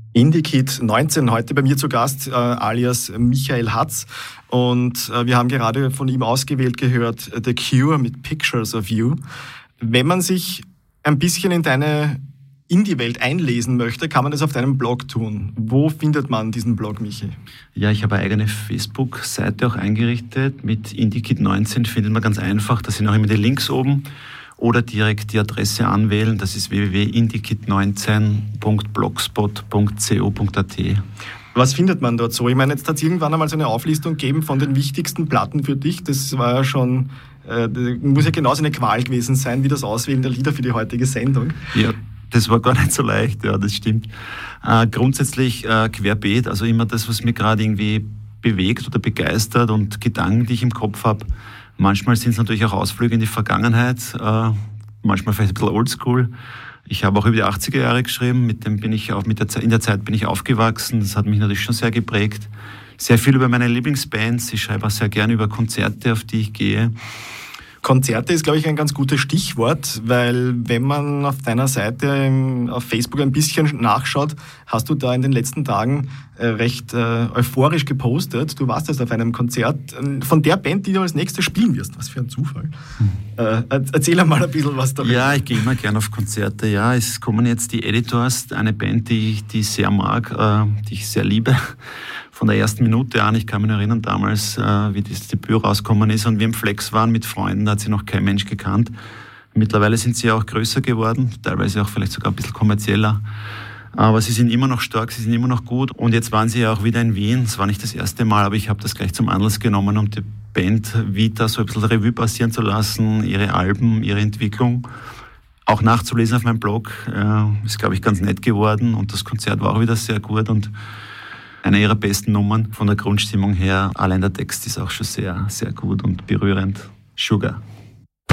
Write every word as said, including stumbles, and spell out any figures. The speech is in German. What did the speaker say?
Indie-Kid neunzehn, heute bei mir zu Gast, äh, alias Michael Hatz. Und äh, wir haben gerade von ihm ausgewählt gehört, The Cure mit Pictures of You. Wenn man sich ein bisschen in deine Indie-Welt einlesen möchte, kann man das auf deinem Blog tun. Wo findet man diesen Blog, Michi? Ja, ich habe eine eigene Facebook-Seite auch eingerichtet. Mit Indie-Kid neunzehn findet man ganz einfach, da sind auch immer die Links oben. Oder direkt die Adresse anwählen, das ist w w w punkt indiekid neunzehn punkt blogspot punkt co punkt a t. Was findet man dort so? Ich meine, jetzt hat es irgendwann einmal so eine Auflistung gegeben von den wichtigsten Platten für dich. Das war ja schon, äh, muss ja genauso eine Qual gewesen sein, wie das Auswählen der Lieder für die heutige Sendung. Ja, das war gar nicht so leicht, ja, das stimmt. Äh, grundsätzlich äh, querbeet, also immer das, was mich gerade irgendwie bewegt oder begeistert und Gedanken, die ich im Kopf habe. Manchmal sind es natürlich auch Ausflüge in die Vergangenheit, äh, manchmal vielleicht ein bisschen oldschool. Ich habe auch über die achtziger Jahre geschrieben, mit dem bin ich auch, mit der Zeit, in der Zeit bin ich aufgewachsen, das hat mich natürlich schon sehr geprägt. Sehr viel über meine Lieblingsbands, ich schreibe auch sehr gerne über Konzerte, auf die ich gehe. Konzerte ist, glaube ich, ein ganz gutes Stichwort, weil wenn man auf deiner Seite auf Facebook ein bisschen nachschaut, hast du da in den letzten Tagen recht äh, euphorisch gepostet. Du warst jetzt auf einem Konzert von der Band, die du als nächstes spielen wirst. Was für ein Zufall. Hm. Äh, erzähl einmal ein bisschen was darüber. Ja, ich gehe immer gerne auf Konzerte. Ja, es kommen jetzt die Editors, eine Band, die ich, die ich sehr mag, äh, die ich sehr liebe. Von der ersten Minute an, ich kann mich erinnern damals, äh, wie das Debüt rausgekommen ist und wir im Flex waren mit Freunden, da hat sie noch kein Mensch gekannt. Mittlerweile sind sie auch größer geworden, teilweise auch vielleicht sogar ein bisschen kommerzieller. Aber sie sind immer noch stark, sie sind immer noch gut. Und jetzt waren sie ja auch wieder in Wien. Es war nicht das erste Mal, aber ich habe das gleich zum Anlass genommen, um die Band Vita so ein bisschen Revue passieren zu lassen, ihre Alben, ihre Entwicklung. Auch nachzulesen auf meinem Blog. Äh, ist, glaube ich, ganz nett geworden. Und das Konzert war auch wieder sehr gut und eine ihrer besten Nummern. Von der Grundstimmung her, allein der Text ist auch schon sehr, sehr gut und berührend. Sugar.